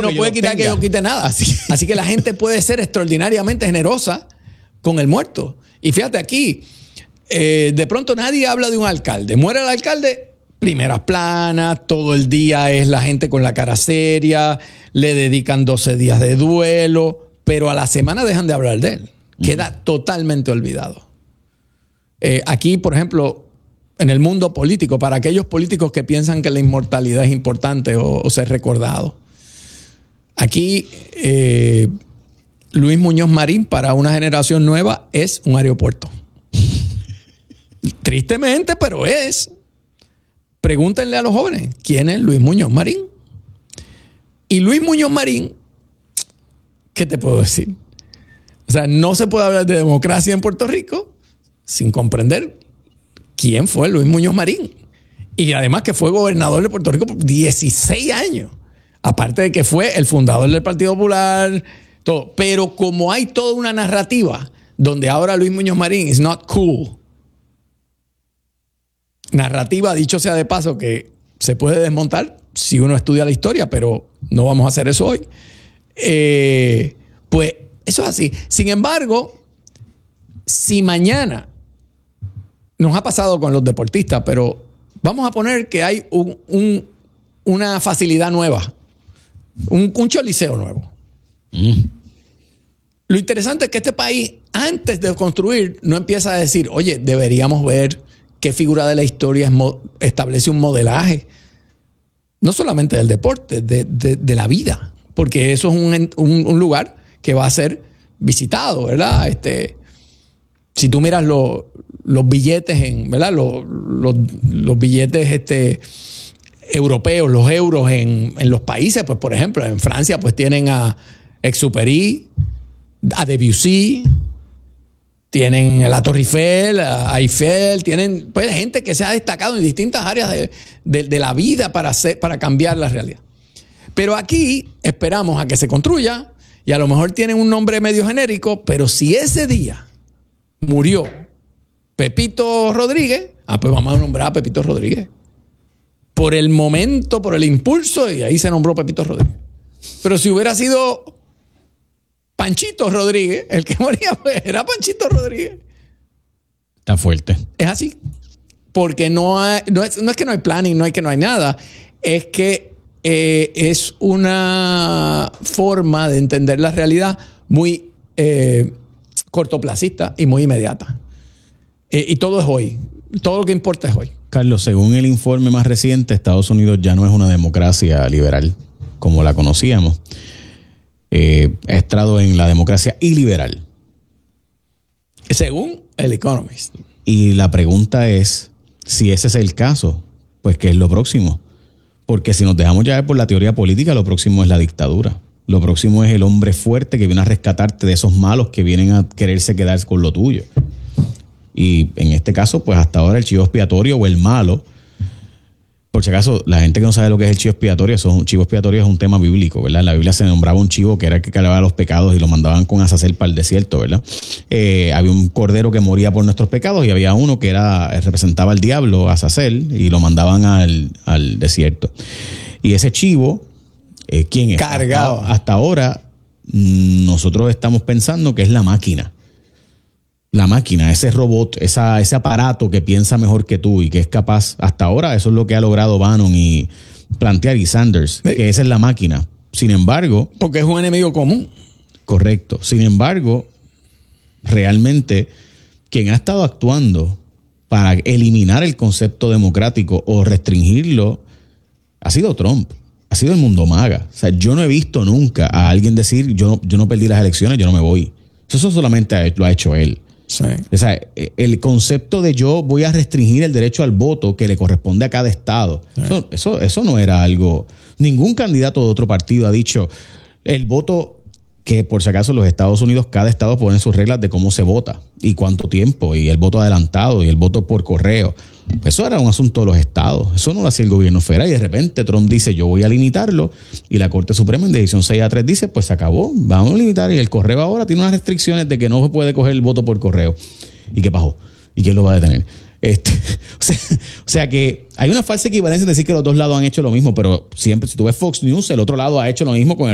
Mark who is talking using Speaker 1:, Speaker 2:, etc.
Speaker 1: no puede quitar que yo quite nada. Así que la gente puede ser extraordinariamente generosa con el muerto. Y fíjate aquí, de pronto nadie habla de un alcalde. Muere el alcalde, primeras planas, todo el día es la gente con la cara seria, le dedican 12 días de duelo, pero a la semana dejan de hablar de él. Queda totalmente olvidado. Aquí, por ejemplo, en el mundo político, para aquellos políticos que piensan que la inmortalidad es importante o ser recordado, aquí Luis Muñoz Marín para una generación nueva es un aeropuerto. Tristemente, pero es. Pregúntenle a los jóvenes, ¿quién es Luis Muñoz Marín? Y Luis Muñoz Marín, ¿qué te puedo decir? O sea, no se puede hablar de democracia en Puerto Rico sin comprender quién fue Luis Muñoz Marín. Y además que fue gobernador de Puerto Rico por 16 años. Aparte de que fue el fundador del Partido Popular, todo. Pero como hay toda una narrativa donde ahora Luis Muñoz Marín is not cool. Narrativa, dicho sea de paso, que se puede desmontar si uno estudia la historia, pero no vamos a hacer eso hoy. Pues eso es así. Sin embargo, si mañana, nos ha pasado con los deportistas, pero vamos a poner que hay una facilidad nueva, un choliseo nuevo. Lo interesante es que este país, antes de construir, no empieza a decir, oye, deberíamos ver qué figura de la historia establece un modelaje, no solamente del deporte, de la vida, porque eso es un lugar que va a ser visitado, ¿verdad? Si tú miras los billetes, ¿verdad? Los billetes europeos, los euros en los países, pues por ejemplo, en Francia pues tienen a Exupéry, a Debussy, tienen a la Torre Eiffel, a Eiffel, tienen pues gente que se ha destacado en distintas áreas de la vida para cambiar la realidad. Pero aquí esperamos a que se construya y a lo mejor tienen un nombre medio genérico, pero si ese día murió Pepito Rodríguez, pues vamos a nombrar a Pepito Rodríguez. Por el momento, por el impulso, y ahí se nombró Pepito Rodríguez. Pero si hubiera sido Panchito Rodríguez, el que moría, pues era Panchito Rodríguez.
Speaker 2: Está fuerte.
Speaker 1: Es así. Porque no es que no hay planning, no hay nada. Es que es una forma de entender la realidad muy cortoplacista y muy inmediata. Y todo es hoy. Todo lo que importa es hoy.
Speaker 2: Carlos, según el informe más reciente, Estados Unidos ya no es una democracia liberal como la conocíamos. Ha entrado en la democracia iliberal.
Speaker 1: Según el Economist.
Speaker 2: Y la pregunta es, si ese es el caso, pues ¿qué es lo próximo? Porque si nos dejamos llevar por la teoría política, lo próximo es la dictadura. Lo próximo es el hombre fuerte que viene a rescatarte de esos malos que vienen a quererse quedar con lo tuyo. Y en este caso, pues hasta ahora el chivo expiatorio o el malo, por si acaso, la gente que no sabe lo que es el chivo expiatorio, un chivo expiatorio es un tema bíblico, ¿verdad? En la Biblia se nombraba un chivo que era el que cargaba los pecados y lo mandaban con Azazel para el desierto, ¿verdad? Había un cordero que moría por nuestros pecados y había uno que representaba al diablo, Azazel, y lo mandaban al desierto. Y ese chivo, ¿quién es?
Speaker 1: Cargado.
Speaker 2: Hasta ahora, nosotros estamos pensando que es la máquina. La máquina, ese robot, ese aparato que piensa mejor que tú y que es capaz, hasta ahora eso es lo que ha logrado Bannon y plantear y Sanders, que esa es la máquina. Sin embargo...
Speaker 1: Porque es un enemigo común.
Speaker 2: Correcto. Sin embargo, realmente quien ha estado actuando para eliminar el concepto democrático o restringirlo ha sido Trump, ha sido el mundo maga. O sea, yo no he visto nunca a alguien decir yo no perdí las elecciones, yo no me voy. Eso solamente lo ha hecho él.
Speaker 1: Sí.
Speaker 2: O sea, el concepto de yo voy a restringir el derecho al voto que le corresponde a cada estado. Sí. Eso no era algo... Ningún candidato de otro partido ha dicho el voto, que por si acaso los Estados Unidos, cada estado pone sus reglas de cómo se vota y cuánto tiempo, y el voto adelantado y el voto por correo. Eso era un asunto de los estados. Eso no lo hacía el gobierno federal. Y de repente Trump dice yo voy a limitarlo, y la Corte Suprema en decisión 6-3 dice pues se acabó, vamos a limitar, y el correo ahora tiene unas restricciones de que no se puede coger el voto por correo. ¿Y qué pasó? ¿Y quién lo va a detener? O sea que hay una falsa equivalencia en decir que los dos lados han hecho lo mismo, pero siempre si tú ves Fox News, el otro lado ha hecho lo mismo con el